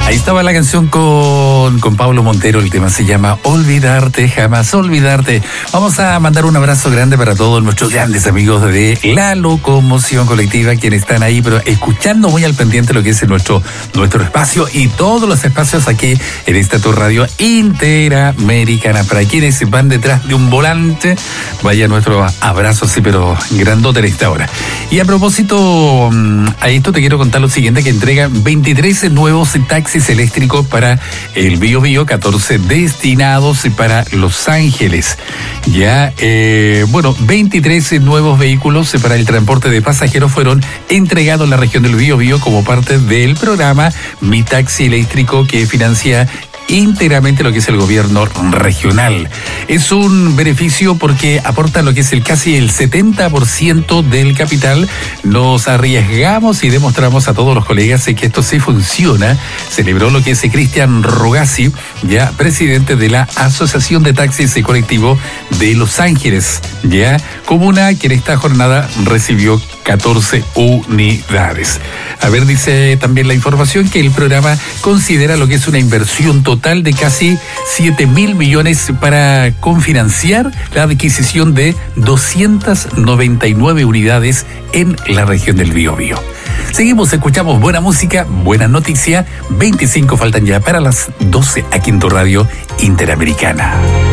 Ahí estaba la canción con Pablo Montero, el tema se llama Olvidarte, jamás olvidarte. Vamos a mandar un abrazo grande para todos nuestros grandes amigos de La Locomoción Colectiva, quienes están ahí, pero escuchando muy al pendiente lo que es nuestro espacio y todos los espacios aquí en esta tu radio interamericana. Para quienes van detrás de un volante, vaya nuestro abrazo, sí, pero grandote en esta hora. Y a propósito, a esto te quiero contar lo siguiente, que entrega 23 nuevos taxis eléctricos para el Biobío, 14 destinados para Los Ángeles. Ya, 23 nuevos vehículos para el transporte de pasajeros fueron entregados en la región del Biobío como parte del programa Mi Taxi Eléctrico, que financia íntegramente lo que es el gobierno regional. Es un beneficio porque aporta lo que es casi el 70% del capital. Nos arriesgamos y demostramos a todos los colegas que esto sí funciona. Celebró lo que es Cristian Rogazzi, ya presidente de la Asociación de Taxis y Colectivo de Los Ángeles, ya comuna que en esta jornada recibió 14 unidades. A ver, dice también la información que el programa considera lo que es una inversión total de casi 7.000 millones para confinanciar la adquisición de 299 unidades en la región del Biobío. Seguimos, escuchamos buena música, buena noticia. 25 faltan ya para las 12 aquí en tu radio interamericana.